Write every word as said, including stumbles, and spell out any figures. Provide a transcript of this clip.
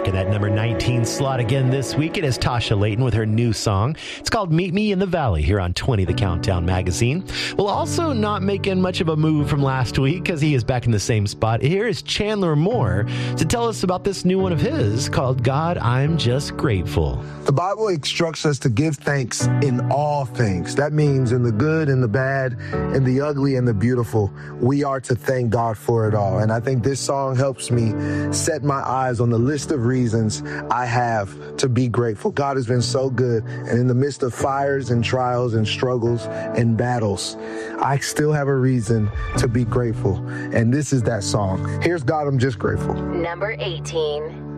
in that number nineteen slot again this week. It is Tasha Layton with her new song. It's called Meet Me in the Valley here on twenty The Countdown magazine. Well, also not making much of a move from last week because he is back in the same spot. Here is Chandler Moore to tell us about this new one of his called God, I'm Just Grateful. The Bible instructs us to give thanks in all things. That means in the good and the bad, in the ugly and the beautiful, we are to thank God for it all. And I think this song helps me set my eyes on the list of reasons I have to be grateful. God has been so good. And in the midst of fires and trials and struggles and battles, I still have a reason to be grateful. And this is that song. Here's God, I'm Just Grateful. Number eighteen.